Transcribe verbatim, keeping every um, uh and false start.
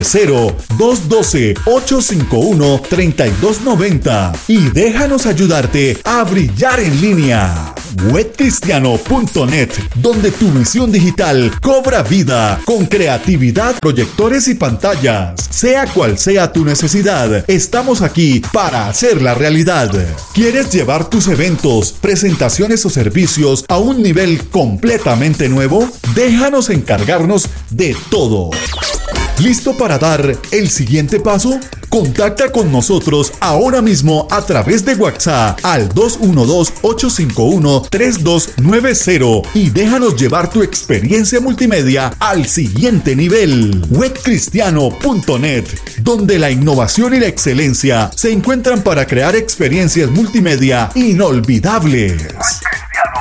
cero, dos uno dos, ocho cinco uno, tres dos nueve cero y déjanos ayudarte a brillar en línea. web cristiano punto net, donde tu visión digital cobra vida con creatividad, proyectores y pantallas. Sea cual sea tu necesidad, estamos aquí para hacerla realidad. ¿Quieres llevar tus eventos, presentaciones o servicios a un nivel completamente nuevo? Déjanos encargarnos de todo. ¿Listo para dar el siguiente paso? Contacta con nosotros ahora mismo a través de WhatsApp al dos uno dos, ocho cinco uno, tres dos nueve cero y déjanos llevar tu experiencia multimedia al siguiente nivel. web cristiano punto net, donde la innovación y la excelencia se encuentran para crear experiencias multimedia inolvidables.